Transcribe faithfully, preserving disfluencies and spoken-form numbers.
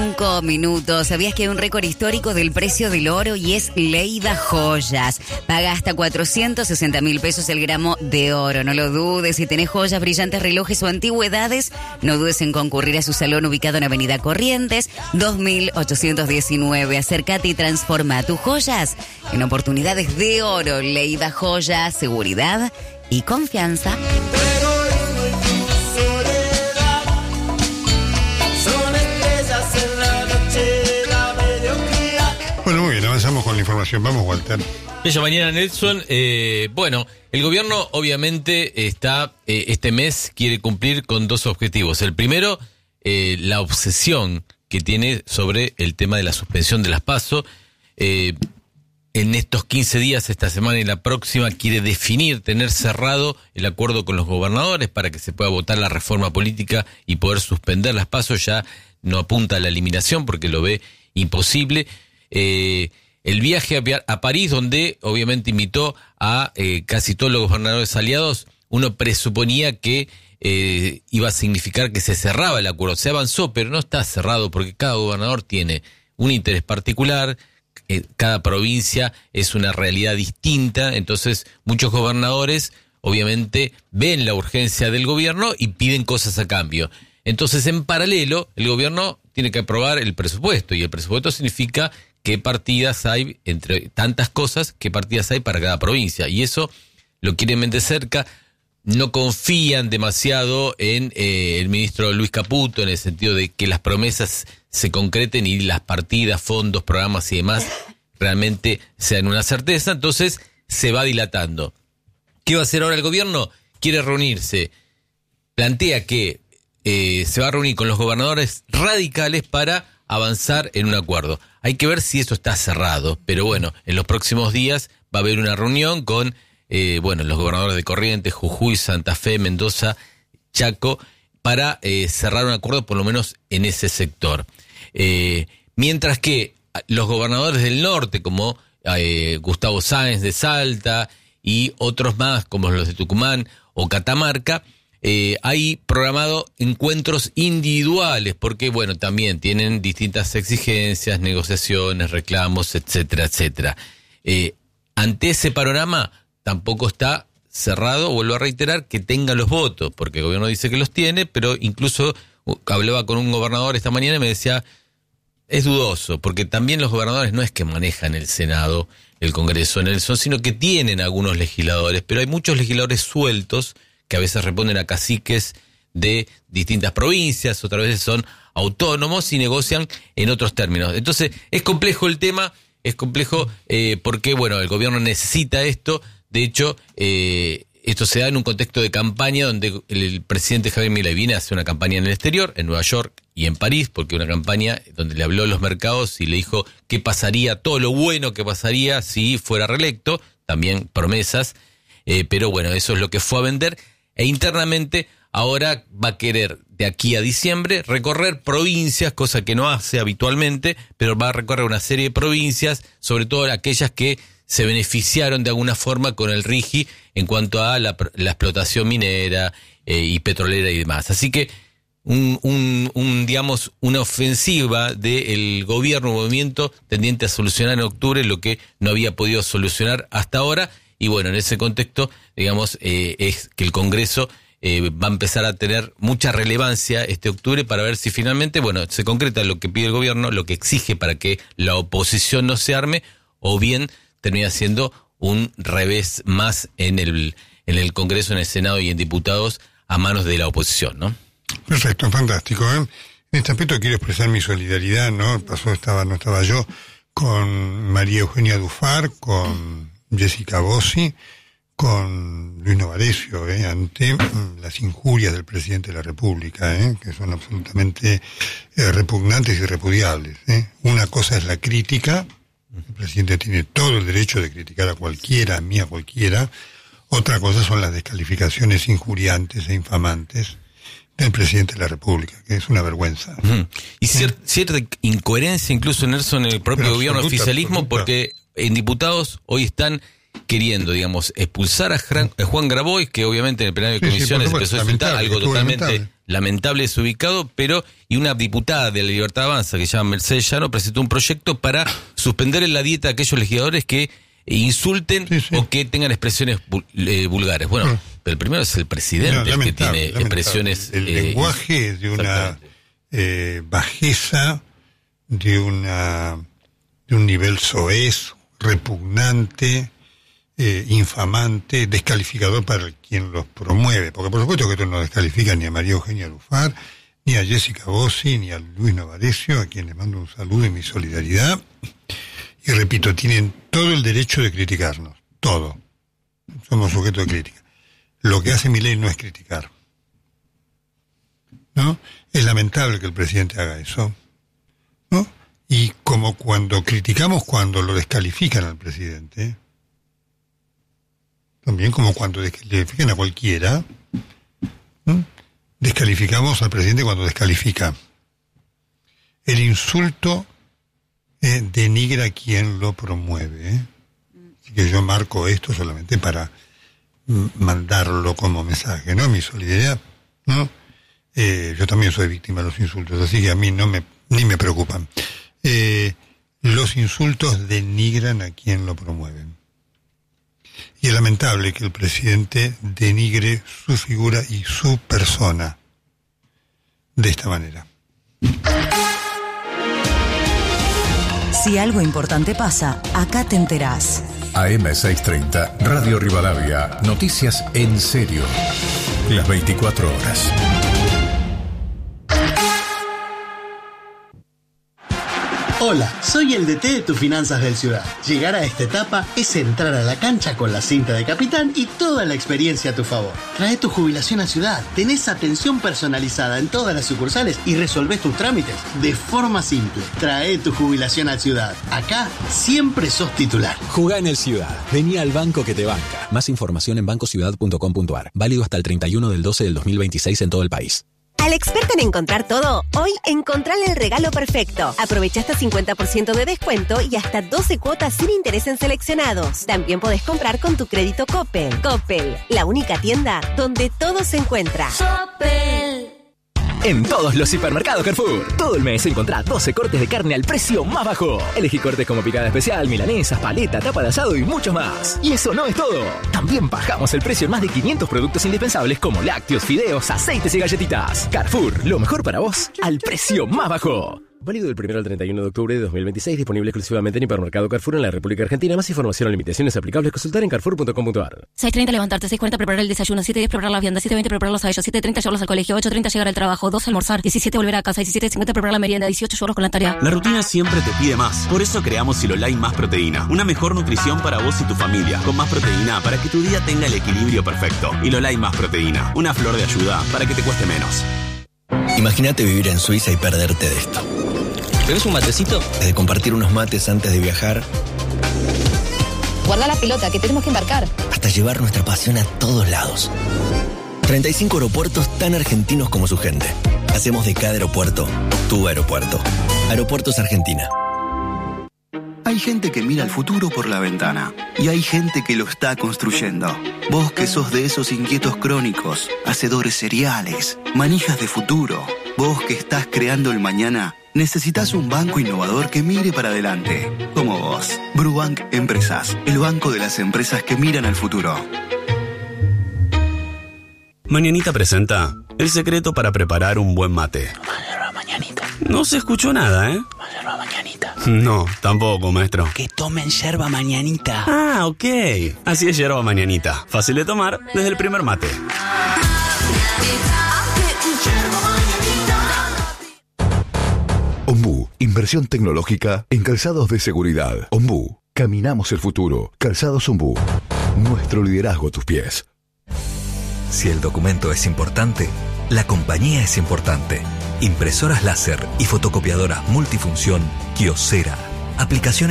Cinco minutos. ¿Sabías que hay un récord histórico del precio del oro y es Leida Joyas? Paga hasta cuatrocientos sesenta mil pesos el gramo de oro. No lo dudes. Si tenés joyas, brillantes, relojes o antigüedades, no dudes en concurrir a su salón ubicado en Avenida Corrientes, dos mil ochocientos diecinueve. Acércate y transforma tus joyas en oportunidades de oro. Leida Joyas, seguridad y confianza. Bueno, muy bien, avanzamos con la información. Vamos, Walter. Bella mañana, Nelson. Eh, bueno, el gobierno obviamente está, eh, este mes quiere cumplir con dos objetivos. El primero, eh, la obsesión que tiene sobre el tema de la suspensión de las PASO. Eh, en estos quince días, esta semana y la próxima, quiere definir, tener cerrado el acuerdo con los gobernadores para que se pueda votar la reforma política y poder suspender las PASO. Ya no apunta a la eliminación porque lo ve imposible. Eh, el viaje a, a París, donde obviamente invitó a eh, casi todos los gobernadores aliados, uno presuponía que eh, iba a significar que se cerraba el acuerdo. Se avanzó, pero no está cerrado porque cada gobernador tiene un interés particular, eh, cada provincia es una realidad distinta, entonces muchos gobernadores obviamente ven la urgencia del gobierno y piden cosas a cambio. Entonces, en paralelo, el gobierno tiene que aprobar el presupuesto, y el presupuesto significa qué partidas hay, entre tantas cosas, qué partidas hay para cada provincia. Y eso lo quieren ver de cerca. No confían demasiado en eh, el ministro Luis Caputo, en el sentido de que las promesas se concreten y las partidas, fondos, programas y demás realmente sean una certeza. Entonces, se va dilatando. ¿Qué va a hacer ahora el gobierno? Quiere reunirse. Plantea que eh, se va a reunir con los gobernadores radicales para avanzar en un acuerdo. Hay que ver si eso está cerrado, pero bueno, en los próximos días va a haber una reunión con eh, bueno, los gobernadores de Corrientes, Jujuy, Santa Fe, Mendoza, Chaco, para eh, cerrar un acuerdo por lo menos en ese sector. Eh, mientras que los gobernadores del norte, como eh, Gustavo Sáenz de Salta y otros más, como los de Tucumán o Catamarca, Eh, hay programado encuentros individuales porque, bueno, también tienen distintas exigencias, negociaciones, reclamos, etcétera, etcétera. Eh, ante ese panorama tampoco está cerrado, vuelvo a reiterar, que tenga los votos, porque el gobierno dice que los tiene, pero incluso uh, hablaba con un gobernador esta mañana y me decía, es dudoso, porque también los gobernadores no es que manejan el Senado, el Congreso, Nelson, sino que tienen algunos legisladores, pero hay muchos legisladores sueltos que a veces responden a caciques de distintas provincias, otras veces son autónomos y negocian en otros términos. Entonces, es complejo el tema, es complejo eh, porque, bueno, el gobierno necesita esto. De hecho, eh, esto se da en un contexto de campaña donde el, el presidente Javier Milei viene a hacer una campaña en el exterior, en Nueva York y en París, porque una campaña donde le habló a los mercados y le dijo qué pasaría, todo lo bueno que pasaría si fuera reelecto, también promesas, eh, pero bueno, eso es lo que fue a vender. E internamente ahora va a querer de aquí a diciembre recorrer provincias, cosa que no hace habitualmente, pero va a recorrer una serie de provincias, sobre todo aquellas que se beneficiaron de alguna forma con el RIGI en cuanto a la, la explotación minera eh, y petrolera y demás. Así que un, un, un digamos una ofensiva del gobierno, movimiento tendiente a solucionar en octubre lo que no había podido solucionar hasta ahora. Y bueno, en ese contexto, digamos, eh, es que el Congreso eh, va a empezar a tener mucha relevancia este octubre para ver si finalmente, bueno, se concreta lo que pide el gobierno, lo que exige para que la oposición no se arme, o bien termina siendo un revés más en el, en el Congreso, en el Senado y en diputados a manos de la oposición, ¿no? Perfecto, fantástico, ¿eh? En este aspecto quiero expresar mi solidaridad, ¿no? Pasó, estaba, no estaba yo, con María Eugenia Dufar, con Jessica Bossi, con Luis Novarecio, ¿eh? ante las injurias del presidente de la República, ¿eh? que son absolutamente eh, repugnantes y repudiables. ¿eh? Una cosa es la crítica, el presidente tiene todo el derecho de criticar a cualquiera, a mí, a cualquiera. Otra cosa son las descalificaciones injuriantes e infamantes del presidente de la República, que es una vergüenza. Uh-huh. Y cier- cierta incoherencia incluso, Nelson, en el propio Pero gobierno absoluta, oficialismo, absoluta. porque en diputados hoy están queriendo, digamos, expulsar a Juan, a Juan Grabois, que obviamente en el plenario de Sí, sí, comisiones por empezó a supuesto, insultar, lamentable, algo estuvo totalmente lamentable. lamentable, desubicado, pero y una diputada de la Libertad Avanza, que se llama Mercedes Llano, presentó un proyecto para suspender en la dieta a aquellos legisladores que insulten sí, sí. o que tengan expresiones eh, vulgares. Bueno, sí. pero el primero es el presidente no, el que tiene lamentable. expresiones... El eh, lenguaje de una eh, bajeza, de una de un nivel soez, repugnante, eh, infamante, descalificador para quien los promueve, porque por supuesto que esto no descalifica ni a María Eugenia Alufar, ni a Jessica Bossi, ni a Luis Novarecio, a quien les mando un saludo y mi solidaridad. Y repito, tienen todo el derecho de criticarnos, todo. Somos sujetos de crítica. Lo que hace Milei no es criticar, ¿no? Es lamentable que el presidente haga eso, ¿no? Y como cuando criticamos cuando lo descalifican al presidente, también como cuando descalifican a cualquiera, ¿no? Descalificamos al presidente cuando descalifica. El insulto eh, denigra a quien lo promueve, ¿eh? Así que yo marco esto solamente para mandarlo como mensaje, ¿no? Mi solidaridad, ¿no? Eh, yo también soy víctima de los insultos, así que a mí no me ni me preocupan. Eh, los insultos denigran a quien lo promueve. Y es lamentable que el presidente denigre su figura y su persona de esta manera. Si algo importante pasa, acá te enterás. A M seiscientos treinta, Radio Rivadavia, noticias en serio. Las veinticuatro horas. Hola, soy el D T de tus finanzas del Ciudad. Llegar a esta etapa es entrar a la cancha con la cinta de capitán y toda la experiencia a tu favor. Trae tu jubilación a Ciudad, tenés atención personalizada en todas las sucursales y resolvés tus trámites de forma simple. Trae tu jubilación a Ciudad. Acá siempre sos titular. Jugá en el Ciudad. Vení al banco que te banca. Más información en banco ciudad punto com punto a r. Válido hasta el treinta y uno del doce del dos mil veintiséis en todo el país. Al experto en encontrar todo, hoy encontrale el regalo perfecto. Aprovecha hasta cincuenta por ciento de descuento y hasta doce cuotas sin interés en seleccionados. También podés comprar con tu crédito Coppel. Coppel, la única tienda donde todo se encuentra. Coppel. En todos los hipermercados Carrefour, todo el mes encontrá doce cortes de carne al precio más bajo. Elegí cortes como picada especial, milanesas, paleta, tapa de asado y mucho más. Y eso no es todo. También bajamos el precio en más de quinientos productos indispensables como lácteos, fideos, aceites y galletitas. Carrefour, lo mejor para vos al precio más bajo. Válido del primero al treinta y uno de octubre de dos mil veintiséis, disponible exclusivamente en Hipermercado Carrefour en la República Argentina. Más información o limitaciones aplicables, consultar en carrefour punto com punto a r. seis treinta levantarte, seis cuarenta preparar el desayuno, siete diez preparar las viandas, siete veinte prepararlos a ellos, siete treinta llevarlos al colegio, ocho treinta llegar al trabajo, doce almorzar, diecisiete volver a casa, diecisiete cincuenta preparar la merienda, dieciocho llevarlos con la tarea. La rutina siempre te pide más. Por eso creamos Silolai Más Proteína. Una mejor nutrición para vos y tu familia. Con más proteína para que tu día tenga el equilibrio perfecto. Silolai Más Proteína. Una flor de ayuda para que te cueste menos. Imagínate vivir en Suiza y perderte de esto. ¿Tenés un matecito? Desde compartir unos mates antes de viajar. Guarda la pelota, que tenemos que embarcar. Hasta llevar nuestra pasión a todos lados. treinta y cinco aeropuertos tan argentinos como su gente. Hacemos de cada aeropuerto tu aeropuerto. Aeropuertos Argentina. Hay gente que mira el futuro por la ventana y hay gente que lo está construyendo. Vos que sos de esos inquietos crónicos, hacedores seriales, manijas de futuro. Vos que estás creando el mañana, necesitas un banco innovador que mire para adelante, como vos. Brubank Empresas, el banco de las empresas que miran al futuro. Mañanita presenta el secreto para preparar un buen mate. Toma yerba mañanita. No se escuchó nada, ¿eh? Toma yerba mañanita. No, tampoco, maestro. Que tomen yerba mañanita. Ah, ok. Así es yerba mañanita. Fácil de tomar desde el primer mate. Ombú, inversión tecnológica en calzados de seguridad. Ombú, caminamos el futuro. Calzados Ombú, nuestro liderazgo a tus pies. Si el documento es importante, la compañía es importante. Impresoras láser y fotocopiadoras multifunción Kyocera. Aplicaciones